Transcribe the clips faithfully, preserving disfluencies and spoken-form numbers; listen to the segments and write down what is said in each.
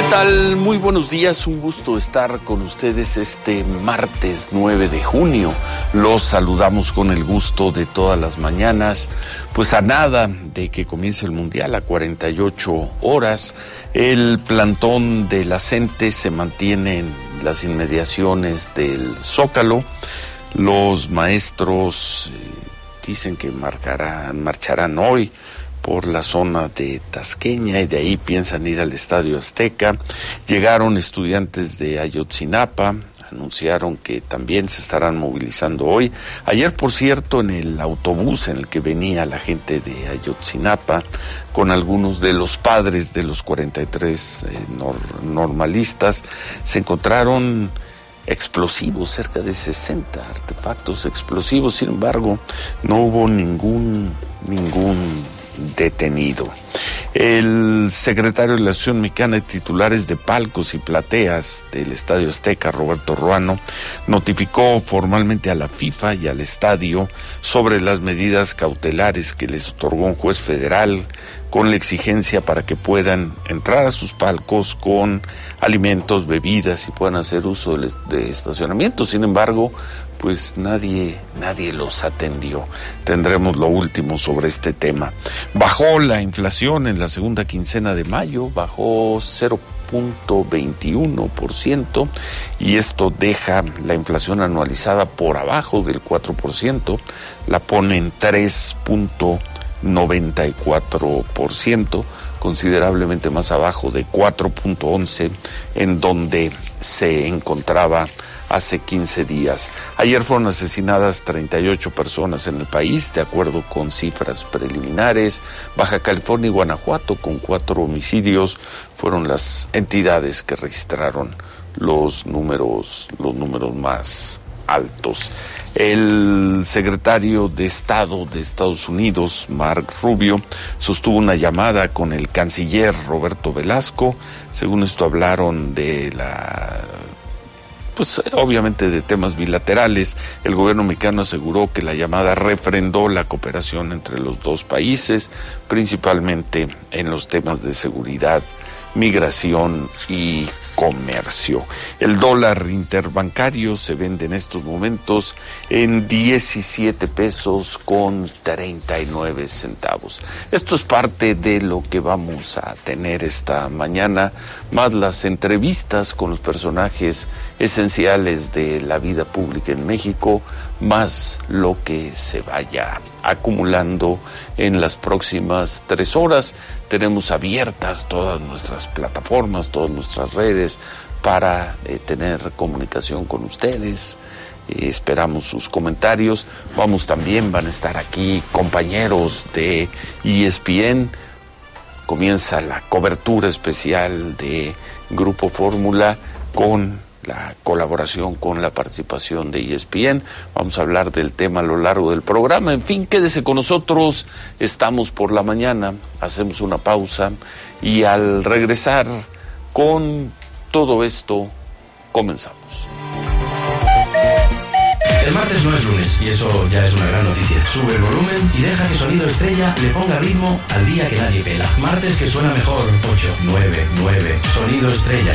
tal? Muy buenos días, un gusto estar con ustedes este martes nueve de junio. Los saludamos con el gusto de todas las mañanas, pues a nada de que comience el Mundial, a cuarenta y ocho horas. El plantón de la CENTE se mantiene en las inmediaciones del Zócalo. Los maestros eh, dicen que marcarán, marcharán hoy por la zona de Tasqueña y de ahí piensan ir al Estadio Azteca. Llegaron estudiantes de Ayotzinapa, anunciaron que también se estarán movilizando hoy. Ayer, por cierto, en el autobús en el que venía la gente de Ayotzinapa, con algunos de los padres de los cuarenta y tres eh, nor- normalistas, se encontraron explosivos, cerca de sesenta artefactos explosivos. Sin embargo, no hubo ningún, ningún detenido. El secretario de la Asociación Mexicana de Titulares de Palcos y Plateas del Estadio Azteca, Roberto Ruano, notificó formalmente a la FIFA y al estadio sobre las medidas cautelares que les otorgó un juez federal con la exigencia para que puedan entrar a sus palcos con alimentos, bebidas y puedan hacer uso de, de estacionamiento. Sin embargo, pues nadie, nadie los atendió. Tendremos lo último sobre este tema. Bajó la inflación en la segunda quincena de mayo, bajó cero punto veintiuno por ciento y esto deja la inflación anualizada por abajo del cuatro por ciento, la pone en tres punto noventa y cuatro por ciento, considerablemente más abajo de cuatro punto once en donde se encontraba hace quince días. Ayer fueron asesinadas treinta y ocho personas en el país, de acuerdo con cifras preliminares. Baja California y Guanajuato, con cuatro homicidios, fueron las entidades que registraron los números, los números más altos. El secretario de Estado de Estados Unidos, Mark Rubio, sostuvo una llamada con el canciller Roberto Velasco. Según esto hablaron de la... pues obviamente de temas bilaterales. El gobierno mexicano aseguró que la llamada refrendó la cooperación entre los dos países, principalmente en los temas de seguridad, migración y comercio. El dólar interbancario se vende en estos momentos en diecisiete pesos con treinta y nueve centavos. Esto es parte de lo que vamos a tener esta mañana, más las entrevistas con los personajes esenciales de la vida pública en México, más lo que se vaya acumulando en las próximas tres horas. Tenemos abiertas todas nuestras plataformas, todas nuestras redes para eh, tener comunicación con ustedes. Eh, esperamos sus comentarios. Vamos también, van a estar aquí compañeros de E S P N. Comienza la cobertura especial de Grupo Fórmula con la colaboración, con la participación de E S P N. Vamos a hablar del tema a lo largo del programa. En fin, quédese con nosotros. Estamos por la mañana, hacemos una pausa y al regresar con todo esto, comenzamos. El martes no es lunes y eso ya es una gran noticia. Sube el volumen y deja que Sonido Estrella le ponga ritmo al día que nadie pela. Martes que suena mejor. ocho, nueve, nueve. Sonido Estrella.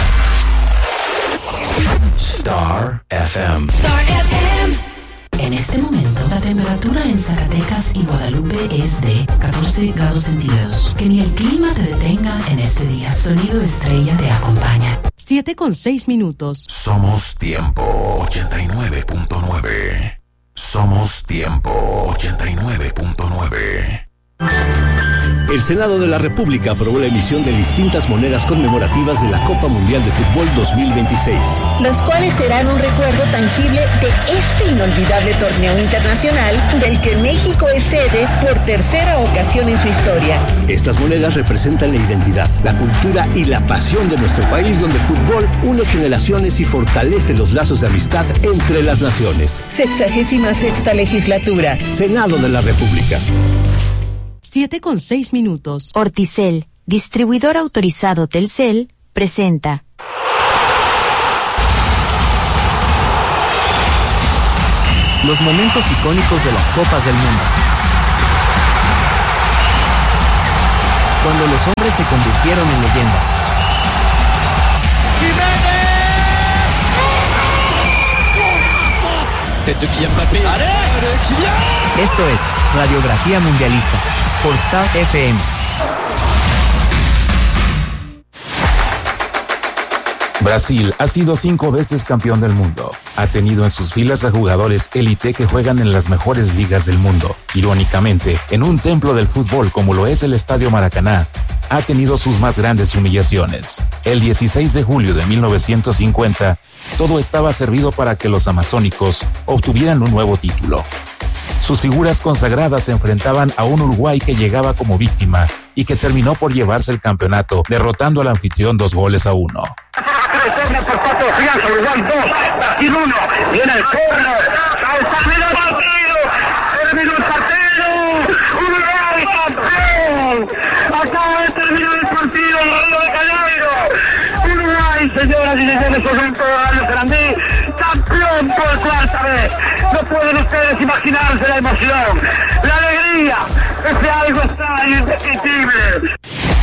Star F M. Star F M. En este momento, la temperatura en Zacatecas y Guadalupe es de catorce grados centígrados. Que ni el clima te detenga en este día. Sonido Estrella te acompaña. siete con seis minutos. Somos Tiempo ochenta y nueve punto nueve. Somos Tiempo ochenta y nueve punto nueve. El Senado de la República aprobó la emisión de distintas monedas conmemorativas de la Copa Mundial de Fútbol dos mil veintiséis. Las cuales serán un recuerdo tangible de este inolvidable torneo internacional del que México es sede por tercera ocasión en su historia. Estas monedas representan la identidad, la cultura y la pasión de nuestro país, donde el fútbol une generaciones y fortalece los lazos de amistad entre las naciones. Sexagésima sexta legislatura. Senado de la República. siete con seis minutos. Orticel, distribuidor autorizado Telcel, presenta. Los momentos icónicos de las Copas del Mundo. Cuando los hombres se convirtieron en leyendas. Tête de Kylian Mbappé. Allez, Kylian. Esto es Radiografía Mundialista por Star F M. Brasil ha sido cinco veces campeón del mundo. Ha tenido en sus filas a jugadores élite que juegan en las mejores ligas del mundo. Irónicamente, en un templo del fútbol como lo es el Estadio Maracaná, ha tenido sus más grandes humillaciones. El dieciséis de julio de mil novecientos cincuenta, todo estaba servido para que los amazónicos obtuvieran un nuevo título. Sus figuras consagradas se enfrentaban a un Uruguay que llegaba como víctima y que terminó por llevarse el campeonato, derrotando al anfitrión dos goles a uno. Por Pato Fianza, Uruguay dos, Brasil uno, viene el córner, terminó el partido, terminó el partido, Uruguay campeón, acaba de terminar el partido en Río de Janeiro, Uruguay, señoras y señores, son todos años Grandí, campeón por cuarta vez, no pueden ustedes imaginarse la emoción, la alegría, ese algo está indescriptible.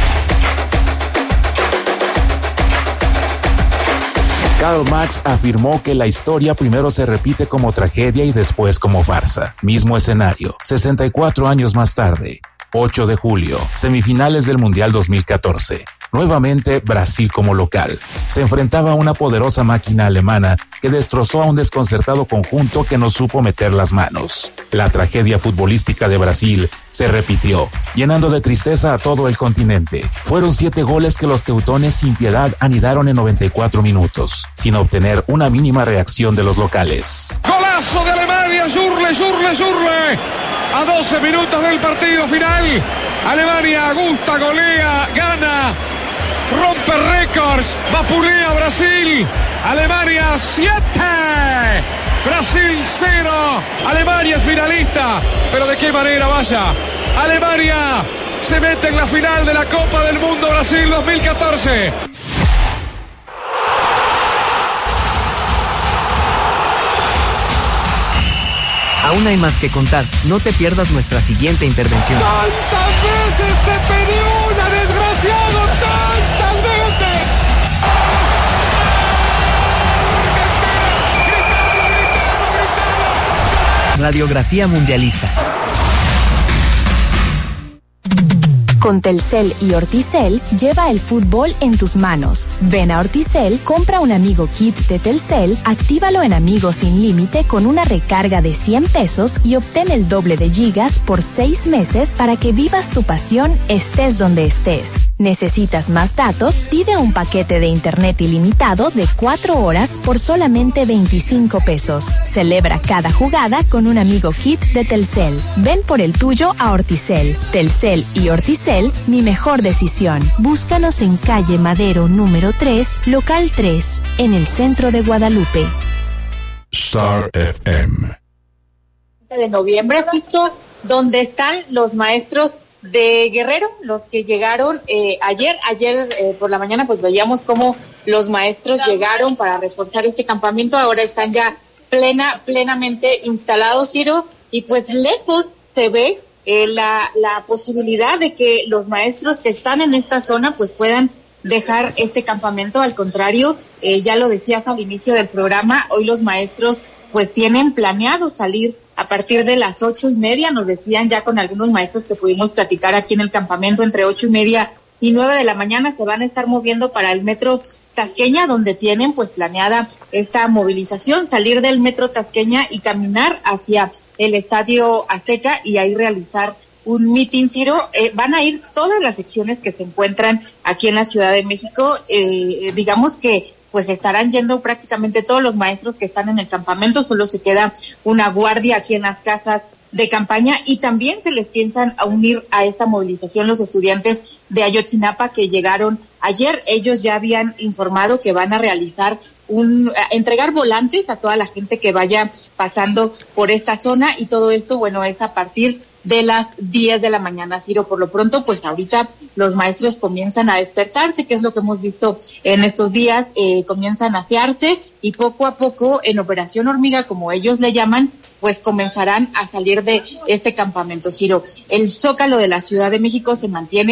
Karl Marx afirmó que la historia primero se repite como tragedia y después como farsa. Mismo escenario, sesenta y cuatro años más tarde, ocho de julio, semifinales del Mundial dos mil catorce. Nuevamente Brasil como local. Se enfrentaba a una poderosa máquina alemana que destrozó a un desconcertado conjunto que no supo meter las manos. La tragedia futbolística de Brasil se repitió, llenando de tristeza a todo el continente. Fueron siete goles que los teutones sin piedad anidaron en noventa y cuatro minutos, sin obtener una mínima reacción de los locales. ¡Golazo de Alemania! ¡Yurle, yurle, yurle! A doce minutos del partido final, Alemania gusta, golea, gana, rompe récords, vapulea Brasil. Alemania siete, Brasil cero. Alemania es finalista, pero ¿de qué manera? Vaya, Alemania se mete en la final de la Copa del Mundo Brasil dos mil catorce. Aún hay más que contar. No te pierdas nuestra siguiente intervención. ¡Tantas veces te pedí una, desgraciado! ¡Tantas veces! Radiografía Mundialista. Con Telcel y Orticel, lleva el fútbol en tus manos. Ven a Orticel, compra un Amigo Kit de Telcel, actívalo en Amigos sin límite con una recarga de cien pesos y obtén el doble de gigas por seis meses para que vivas tu pasión estés donde estés. ¿Necesitas más datos? Pide un paquete de internet ilimitado de cuatro horas por solamente veinticinco pesos. Celebra cada jugada con un Amigo Kit de Telcel. Ven por el tuyo a Orticel. Telcel y Orticel, mi mejor decisión. Búscanos en calle Madero número tres, local tres, en el centro de Guadalupe. Star F M. De noviembre, justo donde están los maestros de Guerrero, los que llegaron eh, ayer, ayer eh, por la mañana pues veíamos cómo los maestros llegaron para reforzar este campamento, ahora están ya plena, plenamente instalados, Ciro, y pues lejos se ve eh, la, la posibilidad de que los maestros que están en esta zona pues puedan dejar este campamento. Al contrario, eh, ya lo decías al inicio del programa, hoy los maestros pues tienen planeado salir a partir de las ocho y media, nos decían ya con algunos maestros que pudimos platicar aquí en el campamento, entre ocho y media y nueve de la mañana se van a estar moviendo para el Metro Tasqueña, donde tienen pues planeada esta movilización, salir del Metro Tasqueña y caminar hacia el Estadio Azteca y ahí realizar un meeting, Ciro. Eh, van a ir todas las secciones que se encuentran aquí en la Ciudad de México, eh, digamos que pues estarán yendo prácticamente todos los maestros que están en el campamento, solo se queda una guardia aquí en las casas de campaña y también se les piensan a unir a esta movilización los estudiantes de Ayotzinapa que llegaron ayer. Ellos ya habían informado que van a realizar un, a entregar volantes a toda la gente que vaya pasando por esta zona y todo esto, bueno, es a partir de las diez de la mañana, Ciro. Por lo pronto, pues ahorita los maestros comienzan a despertarse, que es lo que hemos visto en estos días, eh, comienzan a asearse y poco a poco en Operación Hormiga, como ellos le llaman, pues comenzarán a salir de este campamento, Ciro. El Zócalo de la Ciudad de México se mantiene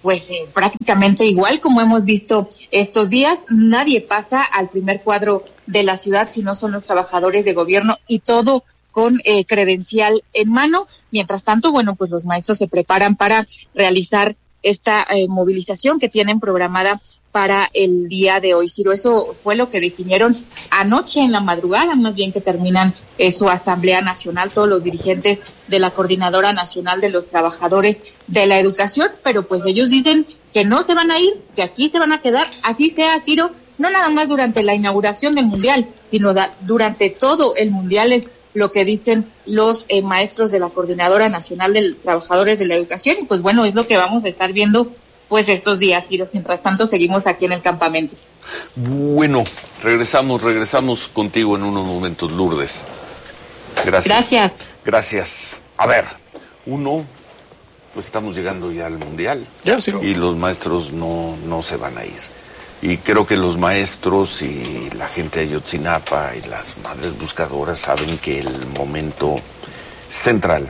pues eh, prácticamente igual como hemos visto estos días. Nadie pasa al primer cuadro de la ciudad si no son los trabajadores de gobierno, y todo con eh, credencial en mano. Mientras tanto, bueno, pues los maestros se preparan para realizar esta eh, movilización que tienen programada para el día de hoy. Ciro, eso fue lo que definieron anoche en la madrugada, más bien que terminan eh, su Asamblea Nacional, todos los dirigentes de la Coordinadora Nacional de los Trabajadores de la Educación, pero pues ellos dicen que no se van a ir, que aquí se van a quedar, así sea, Ciro, no nada más durante la inauguración del Mundial, sino da, durante todo el Mundial, es lo que dicen los eh, maestros de la Coordinadora Nacional de Trabajadores de la Educación, y pues bueno, es lo que vamos a estar viendo pues estos días, y mientras tanto seguimos aquí en el campamento. Bueno, regresamos, regresamos contigo en unos momentos, Lourdes. Gracias. Gracias. Gracias. A ver, uno, pues estamos llegando ya al Mundial. Ya, sí. Y los maestros no, no se van a ir. Y creo que los maestros y la gente de Ayotzinapa y las madres buscadoras saben que el momento central,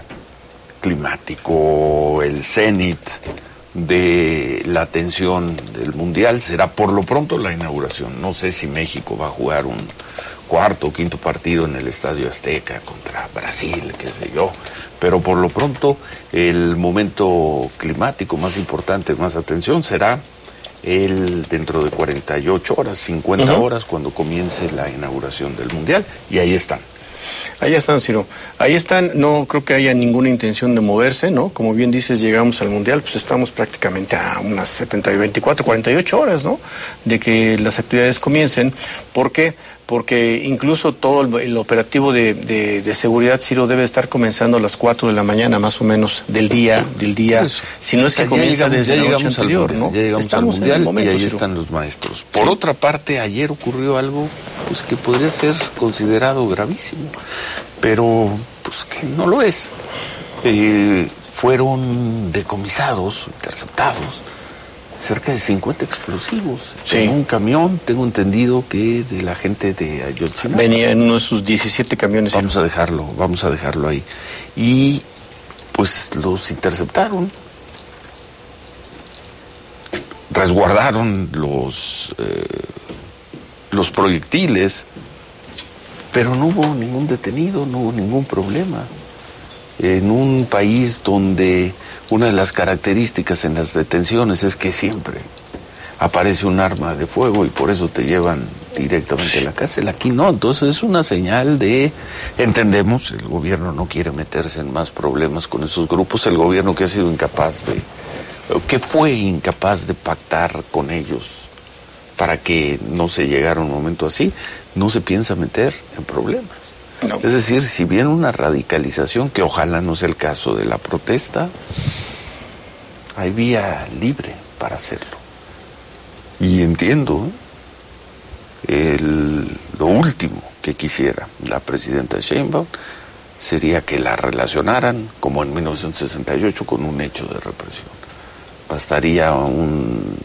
climático, el cenit de la atención del Mundial será por lo pronto la inauguración. No sé si México va a jugar un cuarto o quinto partido en el Estadio Azteca contra Brasil, qué sé yo, pero por lo pronto el momento climático más importante, más atención, será el dentro de cuarenta y ocho horas, cincuenta uh-huh. horas, cuando comience la inauguración del Mundial, y ahí están. Ahí están, Ciro. Ahí están, no creo que haya ninguna intención de moverse, ¿no? Como bien dices, llegamos al Mundial, pues estamos prácticamente a unas setenta y veinticuatro, cuarenta y ocho horas, ¿no? De que las actividades comiencen. ¿Por qué? Porque incluso todo el, el operativo de, de, de seguridad, Ciro, debe estar comenzando a las cuatro de la mañana, más o menos, del día, del día, eso. Si no es que ya comienza llegamos, desde ya la noche anterior, mundial, ¿no? Ya llegamos Estamos al Mundial, momento, y ahí Ciro. están los maestros. Por sí. otra parte, ayer ocurrió algo pues que podría ser considerado gravísimo, pero pues que no lo es. Eh, fueron decomisados, interceptados, cerca de cincuenta explosivos sí. en un camión. Tengo entendido que de la gente de Ayotzinapa. Venía en uno de sus diecisiete camiones. Vamos ¿sí? a dejarlo, vamos a dejarlo ahí. Y pues los interceptaron, resguardaron los, eh, los proyectiles, pero no hubo ningún detenido, no hubo ningún problema. En un país donde una de las características en las detenciones es que siempre aparece un arma de fuego y por eso te llevan directamente a la cárcel. Aquí no, entonces es una señal de, entendemos, el gobierno no quiere meterse en más problemas con esos grupos, el gobierno que ha sido incapaz de, que fue incapaz de pactar con ellos para que no se llegara un momento así, no se piensa meter en problemas. No. Es decir, si bien una radicalización, que ojalá no sea el caso de la protesta, hay vía libre para hacerlo. Y entiendo ¿eh? el, lo último que quisiera la presidenta Sheinbaum sería que la relacionaran, como en mil novecientos sesenta y ocho, con un hecho de represión. Bastaría un,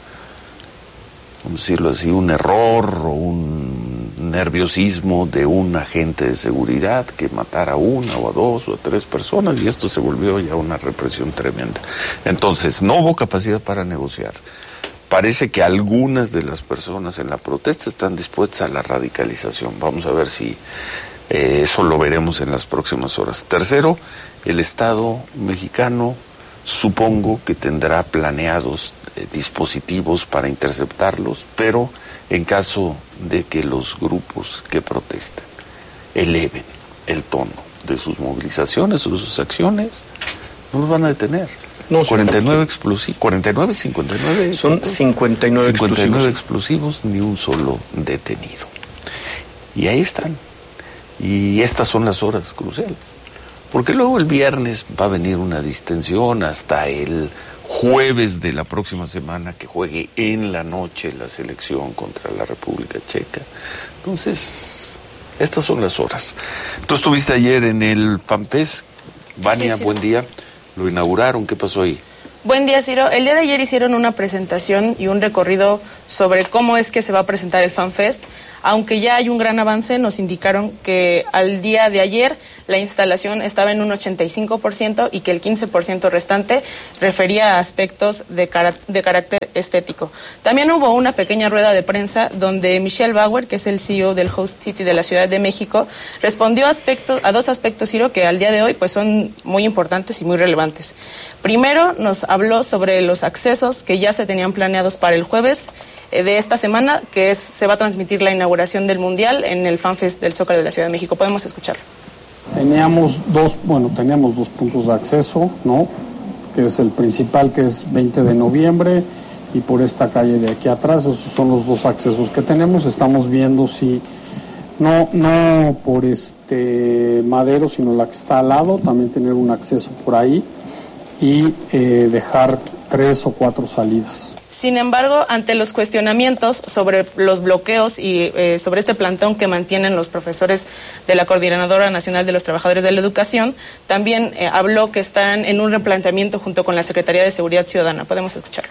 vamos a decirlo así, un error o un nerviosismo de un agente de seguridad que matara a una o a dos o a tres personas, y esto se volvió ya una represión tremenda. Entonces, no hubo capacidad para negociar. Parece que algunas de las personas en la protesta están dispuestas a la radicalización. Vamos a ver si eh, eso lo veremos en las próximas horas. Tercero, el Estado mexicano supongo que tendrá planeados eh, dispositivos para interceptarlos, pero en caso de que los grupos que protestan eleven el tono de sus movilizaciones o de sus acciones, no los van a detener. No, cuarenta y nueve explosivos, cuarenta y nueve, cincuenta y nueve. Son cincuenta y nueve, cincuenta y nueve explosivos. explosivos, ni un solo detenido. Y ahí están. Y estas son las horas cruciales. Porque luego el viernes va a venir una distensión hasta el jueves de la próxima semana, que juegue en la noche la selección contra la República Checa. Entonces, estas son las horas. Tú estuviste ayer en el Pampés, Vania, sí, sí. Buen día. Lo inauguraron, ¿qué pasó ahí? Buen día, Ciro. El día de ayer hicieron una presentación y un recorrido sobre cómo es que se va a presentar el FanFest. Aunque ya hay un gran avance, nos indicaron que al día de ayer la instalación estaba en un ochenta y cinco por ciento y que el quince por ciento restante refería a aspectos de, cara- de carácter estético. También hubo una pequeña rueda de prensa donde Michelle Bauer, que es el C E O del Host City de la Ciudad de México, respondió a, aspectos, a dos aspectos, Ciro, que al día de hoy pues, son muy importantes y muy relevantes. Primero, nos habló sobre los accesos que ya se tenían planeados para el jueves de esta semana, que es, se va a transmitir la inauguración del Mundial en el FanFest del Zócalo de la Ciudad de México. Podemos escucharlo. Teníamos dos, bueno, teníamos dos puntos de acceso, ¿no? Que es el principal, que es veinte de noviembre, y por esta calle de aquí atrás. Esos son los dos accesos que tenemos. Estamos viendo si, no, no por este Madero, sino la que está al lado, también tener un acceso por ahí y eh, dejar tres o cuatro salidas. Sin embargo, ante los cuestionamientos sobre los bloqueos y eh, sobre este plantón que mantienen los profesores de la Coordinadora Nacional de los Trabajadores de la Educación, también eh, habló que están en un replanteamiento junto con la Secretaría de Seguridad Ciudadana. Podemos escucharlo.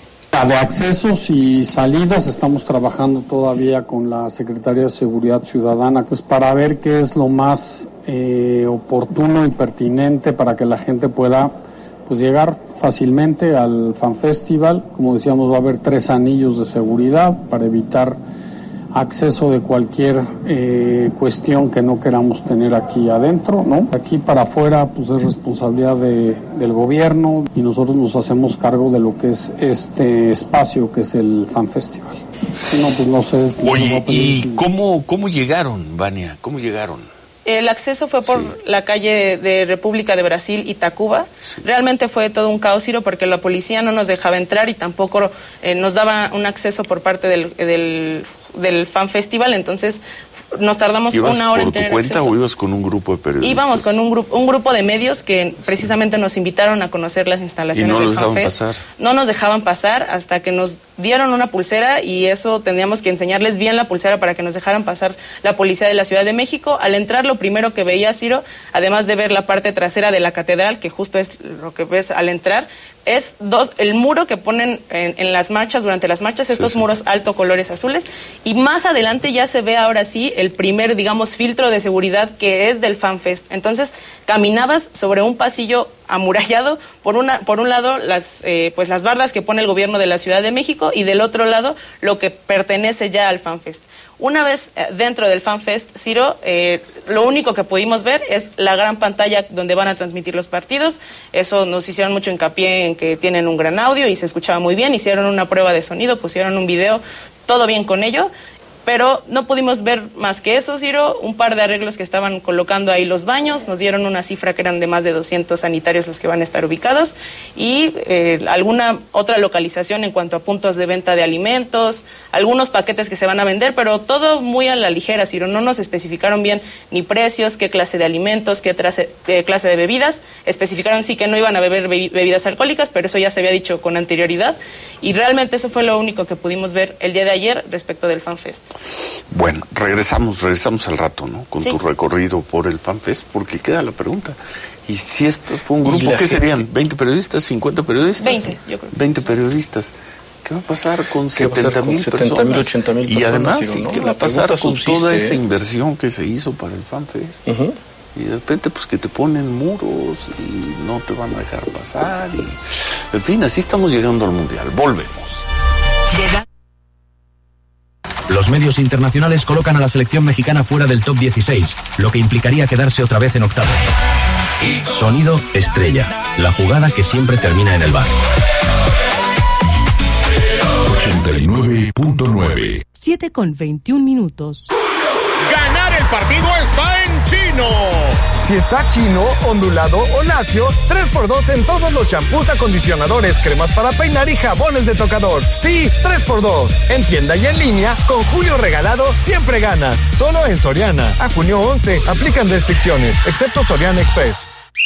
De accesos y salidas estamos trabajando todavía con la Secretaría de Seguridad Ciudadana, pues para ver qué es lo más eh, oportuno y pertinente para que la gente pueda pues llegar fácilmente al Fan Festival. Como decíamos, va a haber tres anillos de seguridad para evitar acceso de cualquier eh, cuestión que no queramos tener aquí adentro, ¿no? Aquí para afuera pues es responsabilidad de, del gobierno y nosotros nos hacemos cargo de lo que es este espacio que es el Fan Festival. Si no, pues no sé. Oye, ¿y cómo, cómo llegaron, Vania? ¿Cómo llegaron? El acceso fue por sí. la calle de República de Brasil y Tacuba. Sí. Realmente fue todo un caos, Ciro, porque la policía no nos dejaba entrar y tampoco eh, nos daba un acceso por parte del, del, del Fan Festival. Entonces nos tardamos una hora en tener acceso. ¿Ibas por tu cuenta o ibas con un grupo de periodistas? Íbamos con un grupo, un grupo de medios que precisamente nos invitaron a conocer las instalaciones del FanFest. ¿Y no nos dejaban pasar? No nos dejaban pasar hasta que nos dieron una pulsera y eso teníamos que enseñarles bien la pulsera para que nos dejaran pasar la policía de la Ciudad de México. Al entrar, lo primero que veía, Ciro, además de ver la parte trasera de la catedral, que justo es lo que ves al entrar, es dos, el muro que ponen en, en las marchas, durante las marchas, estos sí, sí. muros alto colores azules, y más adelante ya se ve ahora sí el primer, digamos, filtro de seguridad que es del FanFest. Entonces, caminabas sobre un pasillo amurallado, por una, por un lado las, eh, pues las bardas que pone el gobierno de la Ciudad de México y del otro lado lo que pertenece ya al FanFest. Una vez eh, dentro del FanFest, Ciro, eh, lo único que pudimos ver es la gran pantalla donde van a transmitir los partidos. Eso nos hicieron mucho hincapié en que tienen un gran audio y se escuchaba muy bien. Hicieron una prueba de sonido, pusieron un video, todo bien con ello. Pero no pudimos ver más que eso, Ciro, un par de arreglos que estaban colocando ahí los baños, nos dieron una cifra que eran de más de doscientos sanitarios los que van a estar ubicados y eh, alguna otra localización en cuanto a puntos de venta de alimentos, algunos paquetes que se van a vender, pero todo muy a la ligera, Ciro, no nos especificaron bien ni precios, qué clase de alimentos, qué, trace, qué clase de bebidas, especificaron sí que no iban a beber bebidas alcohólicas, pero eso ya se había dicho con anterioridad y realmente eso fue lo único que pudimos ver el día de ayer respecto del FanFest. Bueno, regresamos, regresamos al rato, ¿no? Con sí. tu recorrido por el FanFest, porque queda la pregunta. ¿Y si esto fue un grupo, qué gente? serían? ¿veinte periodistas? ¿cincuenta periodistas? veinte, yo creo. veinte periodistas. ¿Qué va a pasar con setenta mil personas? ochenta mil personas? Y además, ¿sí, ¿no? ¿qué va a pasar con subsiste, toda esa eh? inversión que se hizo para el FanFest? Uh-huh. Y de repente, pues que te ponen muros y no te van a dejar pasar. Y... En fin, así estamos llegando al Mundial. Volvemos. Llega. Los medios internacionales colocan a la selección mexicana fuera del top dieciséis, lo que implicaría quedarse otra vez en octavos. Sonido estrella, la jugada que siempre termina en el bar. ochenta y nueve punto nueve. siete con veintiún minutos. Ganar el partido está en Chino. Si está chino, ondulado o lacio, tres por dos en todos los champús, acondicionadores, cremas para peinar y jabones de tocador. Sí, tres por dos. En tienda y en línea, con Julio Regalado, siempre ganas. Solo en Soriana. A junio once, aplican restricciones, excepto Soriana Express.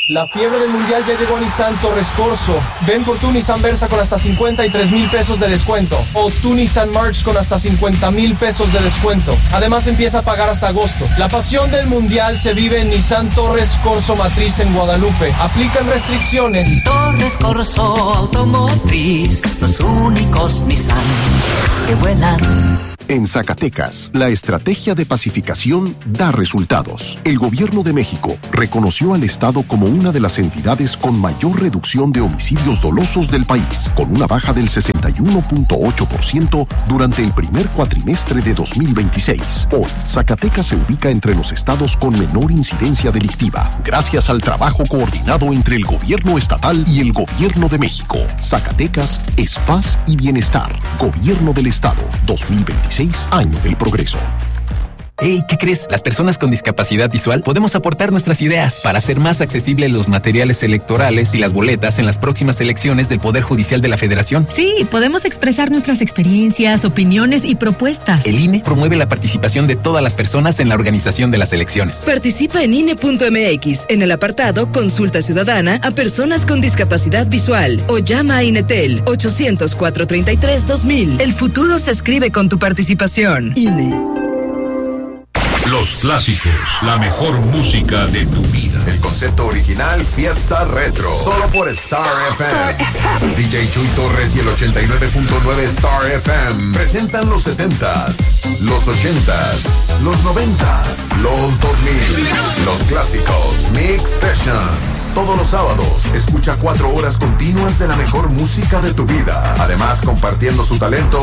La fiebre del mundial ya llegó a Nissan Torres Corso. Ven por tu Nissan Versa con hasta cincuenta y tres mil pesos de descuento. O tu Nissan March con hasta cincuenta mil pesos de descuento. Además empieza a pagar hasta agosto. La pasión del mundial se vive en Nissan Torres Corso Matriz en Guadalupe. Aplican restricciones. Torres Corso Automotriz, los únicos Nissan que vuelan. En Zacatecas, la estrategia de pacificación da resultados. El Gobierno de México reconoció al Estado como una de las entidades con mayor reducción de homicidios dolosos del país, con una baja del sesenta y uno punto ocho por ciento durante el primer cuatrimestre de dos mil veintiséis. Hoy, Zacatecas se ubica entre los estados con menor incidencia delictiva, gracias al trabajo coordinado entre el Gobierno estatal y el Gobierno de México. Zacatecas es paz y bienestar. Gobierno del Estado, dos mil veintiséis. Año del progreso. Hey, ¿qué crees? Las personas con discapacidad visual podemos aportar nuestras ideas para hacer más accesibles los materiales electorales y las boletas en las próximas elecciones del Poder Judicial de la Federación. Sí, podemos expresar nuestras experiencias, opiniones y propuestas. El I N E promueve la participación de todas las personas en la organización de las elecciones. Participa en I N E punto M X en el apartado Consulta Ciudadana a personas con discapacidad visual o llama a INETEL ochocientos, cuatrocientos treinta y tres, dos mil. El futuro se escribe con tu participación. I N E. Los clásicos, la mejor música de tu vida. El concepto original Fiesta Retro, solo por Star F M. D J Chuy Torres y el ochenta y nueve punto nueve Star F M presentan los setentas, los ochentas, los noventas, los dos mil, los clásicos Mix Sessions. Todos los sábados, escucha cuatro horas continuas de la mejor música de tu vida. Además, compartiendo su talento